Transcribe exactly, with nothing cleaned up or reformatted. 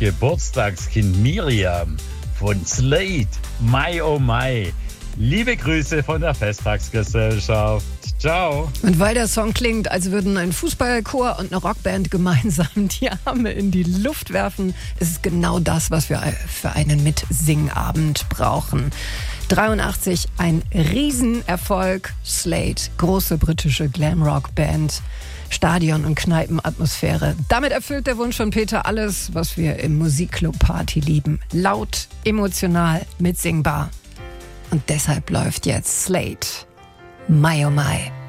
Geburtstagskind Miriam von Slade. Mai oh Mai. Liebe Grüße von der Festtagsgesellschaft. Ciao. Und weil der Song klingt, als würden ein Fußballchor und eine Rockband gemeinsam die Arme in die Luft werfen, ist es genau das, was wir für einen Mitsingabend brauchen. dreiundachtzig, ein Riesenerfolg. Slade, große britische Glamrock-Band. Stadion- und Kneipenatmosphäre. Damit erfüllt der Wunsch von Peter alles, was wir im Musikclub-Party lieben. Laut, emotional, mitsingbar. Und deshalb läuft jetzt Slade. Mai oh Mai.